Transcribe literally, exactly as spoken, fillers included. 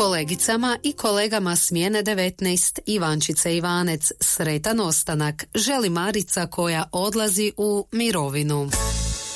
Kolegicama i kolegama Smjene devetnaest Ivančice Ivanec sretan ostanak želi Marica koja odlazi u mirovinu.